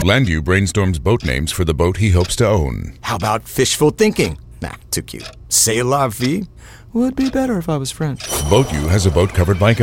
Landu brainstorms boat names for the boat he hopes to own. How about fishful thinking? Nah, too cute. C'est la vie would be better if I was French. Boat U has a boat covered by